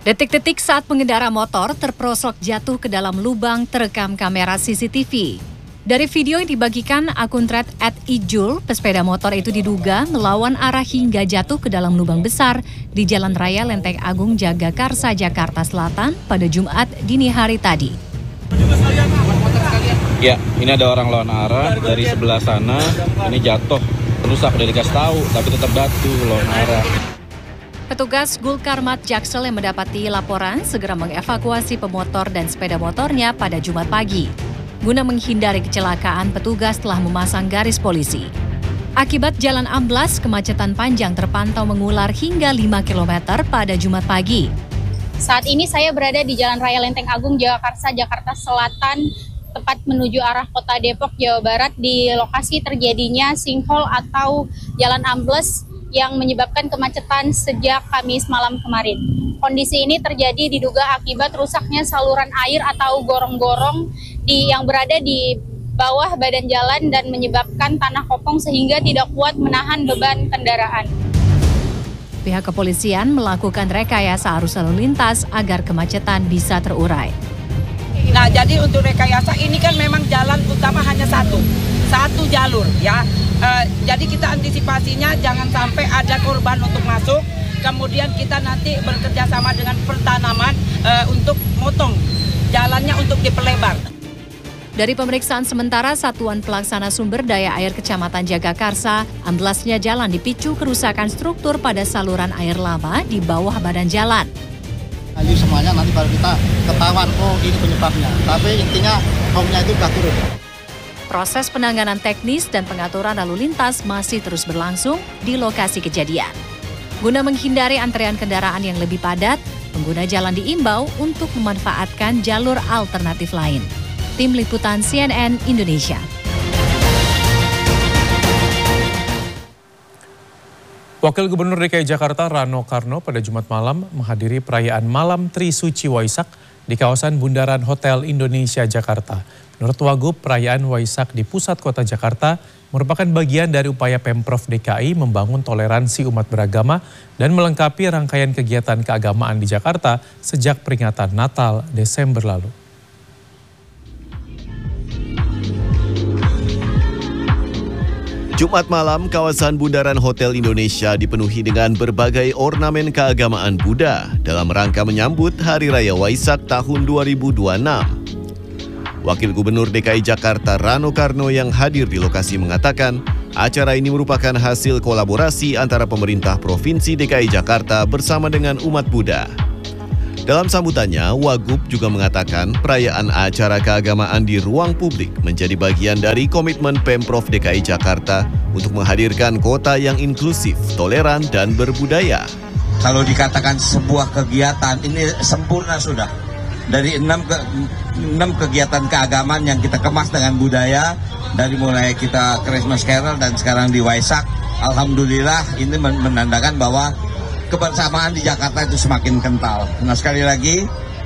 Detik-detik saat pengendara motor terperosok jatuh ke dalam lubang terekam kamera CCTV. Dari video yang dibagikan akun thread @ijul, pesepeda motor itu diduga melawan arah hingga jatuh ke dalam lubang besar di Jalan Raya Lenteng Agung Jagakarsa, Jakarta Selatan pada Jumat dini hari tadi. Ya, ini ada orang lawan arah dari sebelah sana, ini jatuh, rusak udah dikasih tahu, tapi tetap jatuh lawan arah. Petugas Gulkarmat Jaksel yang mendapati laporan segera mengevakuasi pemotor dan sepeda motornya pada Jumat pagi. Guna menghindari kecelakaan, petugas telah memasang garis polisi. Akibat jalan amblas, kemacetan panjang terpantau mengular hingga 5 km pada Jumat pagi. Saat ini saya berada di Jalan Raya Lenteng Agung Jagakarsa, Jakarta Selatan, tepat menuju arah Kota Depok, Jawa Barat, di lokasi terjadinya sinkhole atau jalan ambles yang menyebabkan kemacetan sejak Kamis malam kemarin. Kondisi ini terjadi diduga akibat rusaknya saluran air atau gorong-gorong yang berada di bawah badan jalan dan menyebabkan tanah kopong sehingga tidak kuat menahan beban kendaraan. Pihak kepolisian melakukan rekayasa arus lalu lintas agar kemacetan bisa terurai. Nah, jadi untuk rekayasa ini kan memang jalan utama hanya satu jalur ya. Jadi kita antisipasinya jangan sampai ada korban untuk masuk. Kemudian kita nanti bekerja sama dengan pertanaman untuk motong jalannya untuk diperlebar. Dari pemeriksaan sementara Satuan Pelaksana Sumber Daya Air Kecamatan Jagakarsa, amblasnya jalan dipicu kerusakan struktur pada saluran air lama di bawah badan jalan. Ini semuanya nanti baru kita ketahuan, oh ini penyebabnya. Tapi intinya homnya itu sudah turun. Proses penanganan teknis dan pengaturan lalu lintas masih terus berlangsung di lokasi kejadian. Guna menghindari antrean kendaraan yang lebih padat, pengguna jalan diimbau untuk memanfaatkan jalur alternatif lain. Tim Liputan CNN Indonesia. Wakil Gubernur DKI Jakarta Rano Karno pada Jumat malam menghadiri perayaan Malam Trisuci Waisak di kawasan Bundaran Hotel Indonesia Jakarta. Menurut Wagub, perayaan Waisak di pusat kota Jakarta merupakan bagian dari upaya Pemprov DKI membangun toleransi umat beragama dan melengkapi rangkaian kegiatan keagamaan di Jakarta sejak peringatan Natal Desember lalu. Jumat malam, kawasan Bundaran Hotel Indonesia dipenuhi dengan berbagai ornamen keagamaan Buddha dalam rangka menyambut Hari Raya Waisak tahun 2026. Wakil Gubernur DKI Jakarta Rano Karno yang hadir di lokasi mengatakan, acara ini merupakan hasil kolaborasi antara pemerintah Provinsi DKI Jakarta bersama dengan umat Buddha. Dalam sambutannya, Wagub juga mengatakan perayaan acara keagamaan di ruang publik menjadi bagian dari komitmen Pemprov DKI Jakarta untuk menghadirkan kota yang inklusif, toleran, dan berbudaya. Kalau dikatakan sebuah kegiatan, ini sempurna sudah. Dari 6 kegiatan keagamaan yang kita kemas dengan budaya, dari mulai kita Christmas Carol dan sekarang di Waisak, alhamdulillah ini menandakan bahwa kebersamaan di Jakarta itu semakin kental. Nah, sekali lagi,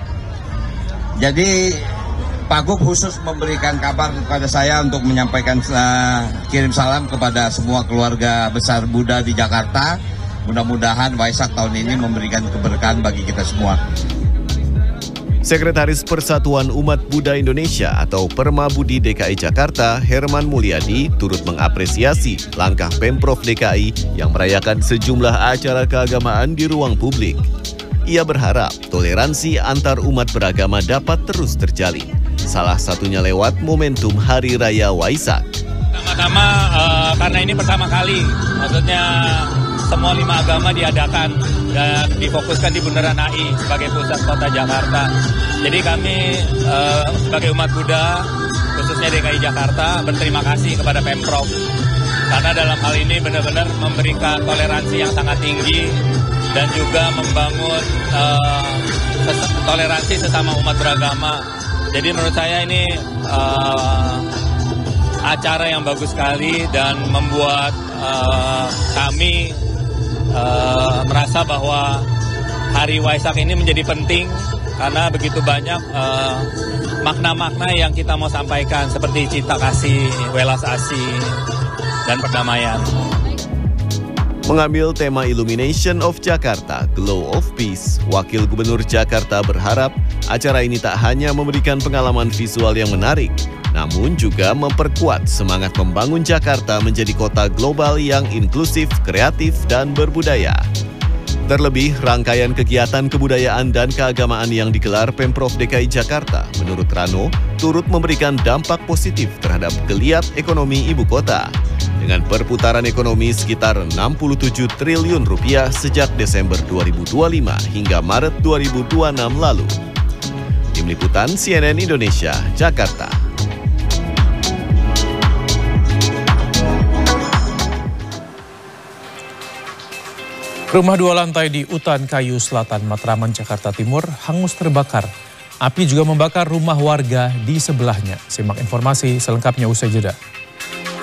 jadi Pak Gub khusus memberikan kabar kepada saya untuk menyampaikan kirim salam kepada semua keluarga besar Buddha di Jakarta. Mudah-mudahan Waisak tahun ini memberikan keberkahan bagi kita semua. Sekretaris Persatuan Umat Buddha Indonesia atau Permabudi DKI Jakarta, Herman Mulyadi, turut mengapresiasi langkah Pemprov DKI yang merayakan sejumlah acara keagamaan di ruang publik. Ia berharap toleransi antar umat beragama dapat terus terjalin, salah satunya lewat momentum Hari Raya Waisak. Pertama-tama karena ini pertama kali, maksudnya semua 5 agama diadakan dan difokuskan di Bundaran HI sebagai pusat kota Jakarta. Jadi kami sebagai umat Buddha, khususnya DKI Jakarta, berterima kasih kepada Pemprov. Karena dalam hal ini benar-benar memberikan toleransi yang sangat tinggi dan juga membangun toleransi sesama umat beragama. Jadi menurut saya ini acara yang bagus sekali dan membuat kami merasa bahwa Hari Waisak ini menjadi penting karena begitu banyak makna-makna yang kita mau sampaikan seperti cinta kasih, welas asih, dan perdamaian. Mengambil tema Illumination of Jakarta, Glow of Peace, Wakil Gubernur Jakarta berharap acara ini tak hanya memberikan pengalaman visual yang menarik, namun juga memperkuat semangat membangun Jakarta menjadi kota global yang inklusif, kreatif, dan berbudaya. Terlebih, rangkaian kegiatan kebudayaan dan keagamaan yang digelar Pemprov DKI Jakarta, menurut Rano, turut memberikan dampak positif terhadap geliat ekonomi ibu kota. Dengan perputaran ekonomi sekitar 67 triliun rupiah sejak Desember 2025 hingga Maret 2026 lalu. Tim Liputan CNN Indonesia, Jakarta. Rumah 2 lantai di Utan Kayu Selatan, Matraman, Jakarta Timur hangus terbakar. Api juga membakar rumah warga di sebelahnya. Simak informasi selengkapnya usai jeda.